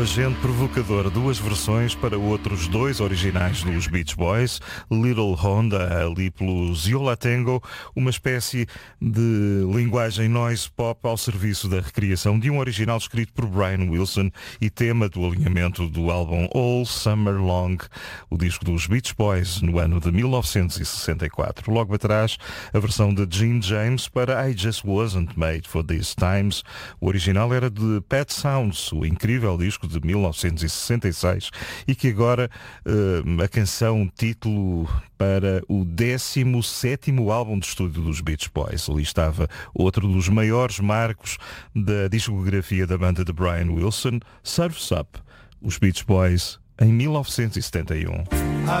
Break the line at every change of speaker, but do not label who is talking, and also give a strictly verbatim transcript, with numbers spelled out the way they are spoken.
agente provocador, duas versões para outros dois originais dos Beach Boys, Little Honda, ali pelos Yo La Tengo, uma espécie de linguagem noise pop ao serviço da recriação de um original escrito por Brian Wilson e tema do alinhamento do álbum All Summer Long, o disco dos Beach Boys, no ano de mil novecentos e sessenta e quatro. Logo atrás, a versão de Gene James para I Just Wasn't Made for These Times. O original era de Pet Sounds, o incrível disco de mil novecentos e sessenta e seis, e que agora uh, a canção título para o décimo sétimo álbum de estúdio dos Beach Boys. Ali estava outro dos maiores marcos da discografia da banda de Brian Wilson, Surf's Up, os Beach Boys, em mil novecentos e setenta e um.